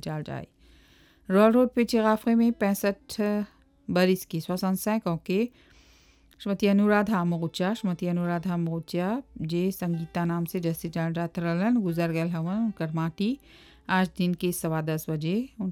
जाल जाए। Royal road पे चिराफे में 65 बरिस की 65 ans के श्रीमती अनुराधा मोगुचा जे संगीता नाम से जैसे जान जात रहलन गुजर गए हवन। उनकर माटी आज दिन के 10:15 बजे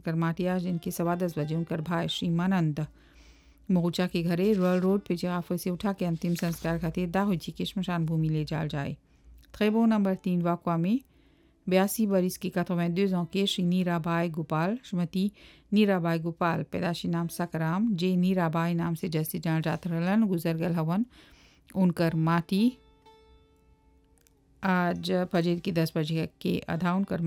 उनकर भाई श्रीमानंद मोगुचा के घरे रॉयल रोड पे चिराफे से उठा के अंतिम संस्कार खातिर दाहोजी के श्मशान भूमि ले जाल जाए। ट्रेबो नंबर 3 वाकवा में 82 बरिस की 82 ans के श्री नीराबाई गोपाल श्रीमती नीराबाई गोपाल पैदाशी नाम सकराम जे नीराबाई नाम से जैसे जान जात रहलन गुजर गल हवन। उनकर माटी आज फजर की 10 बजे के आधा उनकर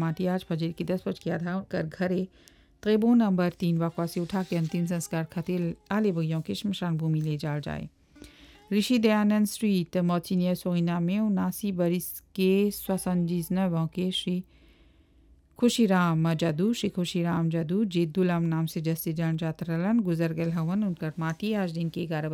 घरे ट्रेबो नंबर 3 वाकवा से उठा के अंतिम संस्कार खातिर आले बगियों के श्मशान भूमि ले जाल जाए। ऋषि दयानंद स्ट्रीट मोचिनिया सोइना में 79 बरिस के 79 ans के श्री खुशीराम जादू जे दुलाम नाम से जैसे जान जात रहलन गुजर गए हवन। उनकर माटी आज दिन के 11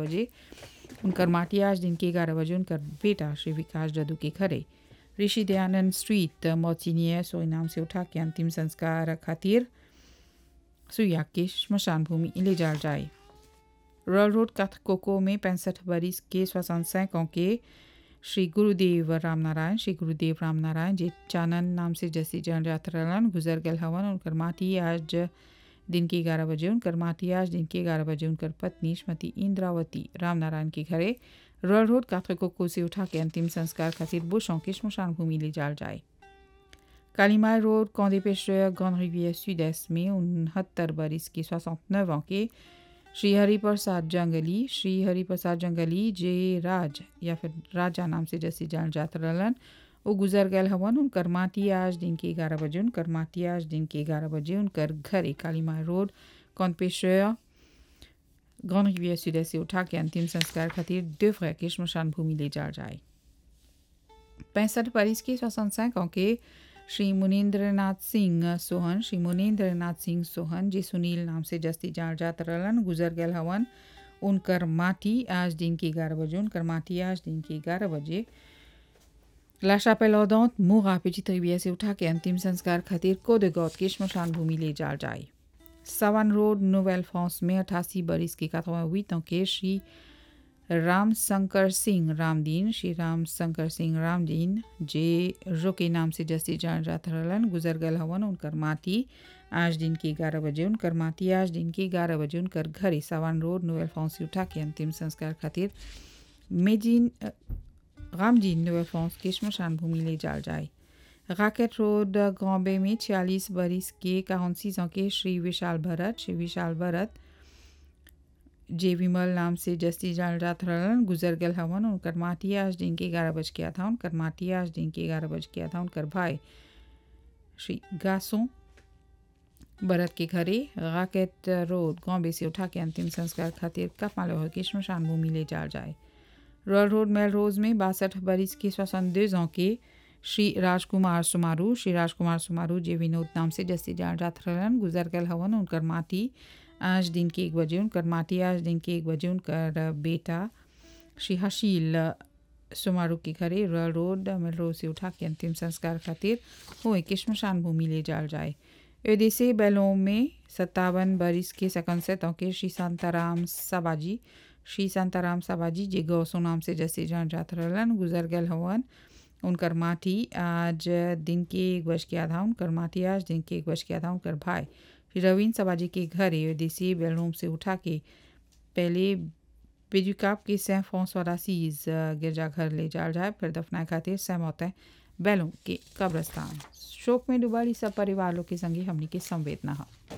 बजे उनकर बेटा श्री विकास जादू के घरे ऋषि दयानंद स्ट्रीट मोचिनिया सोइना से उठा के अंतिम संस्कार खातिर सुइया के श्मशान भूमि ले जाल जाए। रॉयल रोड कोको में 65 बरिस के 65 ans के श्री गुरुदेव रामनारायण जे चानन नाम से जैसे जान जात रहलन गुजर गए हवन। उनकर माटी आज दिन के 11 बजे उनकर पत्नी श्रीमती इंद्रावती रामनारायण के घरे रॉयल रोड कोको से उठा के अंतिम संस्कार खातिर बुशों के श्मशान भूमि ले जाल जाए। कालीमाई रोड कौंदे पेशर ग्रांड रिवियर सुद-est में 69 बरिस की 69 ans के श्री हरिप्रसाद जंगली जे राज या फिर राजा नाम से जैसे जान जात रहलन वो गुजर गए हवन। उनकर माटी आज दिन के 11 बजे उनकर घरे कालीमाई रोड कौंदे पेशर ग्रांड रिवियर सुद-est से उठा के अंतिम संस्कार खातिर दोफ्रे के श्मशान भूमि ले जाल जाए। 65 बरिस के 65 ans के श्री मुनीन्द्रनाथ सिंह सोहन जी सुनील नाम से जस्ती जान जात रहलन गुजर गए हवन। उनकर माटी आज दिन के 11 बजे लाशा पेलौदौत मुगा पे चित्रिबिया से उठा के अंतिम संस्कार खातिर कोदेगौत के श्मशान भूमि ले जाल जाए। सवन रोड नोवेल फ्रांस में 88 बरिस के 88 ans के श्री राम शंकर सिंह रामदीन जे रोके नाम से जैसे जान जात रहलन गुजर गए हवन। उनकर माटी आज दिन के 11 बजे उनकर घरे सवन रोड नोवेल फ्रांस से उठा के अंतिम संस्कार खातिर रामदीन नोवेल फ्रांस के श्मशान भूमि ले जाल जाए। राकेट रोड ग्रांबे में 46 बरिस के 46 ans के श्री विशाल भरत जे विमल नाम से जस्ती जान जात रहलन गुजर गए हवन। उनकर माटी आज दिन के 11 बजे उनकर भाई श्री गासों भरत के घरे राकेट रोड गॉम्बे से उठा के अंतिम संस्कार खातिर कपालो के श्मशान भूमि ले जाल जाए। रॉयल रोड मेलरोज में 62 बरिस के 62 ans के श्री राजकुमार सुमारू जे विनोद नाम से जस्ती जान जात रहलन गुजर गए हवन। उनकर माटी आज दिन के 1 बजे उनकर बेटा श्री हशील सुमारू के घरे रॉयल रोड मेलरोज से उठा के अंतिम संस्कार खातिर हुए के श्मशान भूमि ले जाल जाए। एदेसे बेलों में 57 बरिस के 57 ans के श्री शांताराम साबाजी जे गौसो नाम से जैसे जान जात रहलन गुजर गए हवन। उनकर माटी आज दिन के 1 बजे उनकर भाई श्री रविंद्र सबाजी के घरे देसी बेलरूम से उठा के पहले बेजुकाप के सें फ्रांसवा d'Assise गिरजाघर ले जाल जाए फिर दफनाए खातिर सहमत बेलों के कब्रस्तान। शोक में डूबाली सब परिवार लोग के संगे हमनी के संवेदना है।